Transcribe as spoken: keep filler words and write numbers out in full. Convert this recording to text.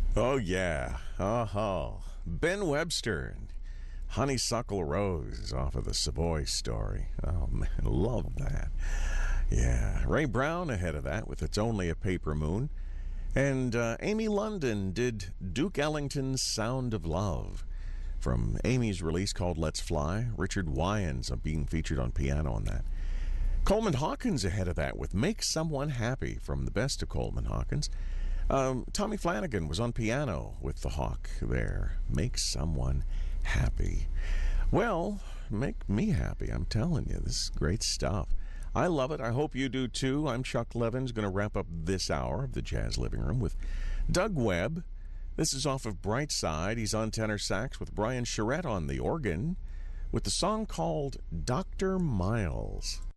Oh, yeah. Uh-huh. Ben Webster and Honeysuckle Rose off of the Savoy Story. Oh, man, love that. Yeah. Ray Brown ahead of that with It's Only a Paper Moon. And uh, Amy London did Duke Ellington's Sound of Love from Amy's release called Let's Fly. Richard Wyans being featured on piano on that. Coleman Hawkins ahead of that with Make Someone Happy from the best of Coleman Hawkins. Um, Tommy Flanagan was on piano with the Hawk there. Make Someone Happy. Well, make me happy, I'm telling you. This is great stuff. I love it. I hope you do too. I'm Chuck Levins, going to wrap up this hour of the Jazz Living Room with Doug Webb. This is off of Bright Side. He's on tenor sax with Brian Charette on the organ with the song called Doctor Miles.